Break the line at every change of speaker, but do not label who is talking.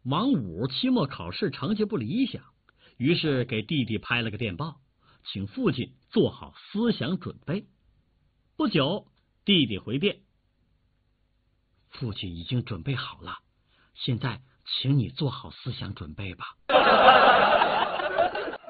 王五期末考试成绩不理想，于是给弟弟拍了个电报，请父亲做好思想准备。不久，弟弟回电：父亲已经准备好了，现在请你做好思想准备吧。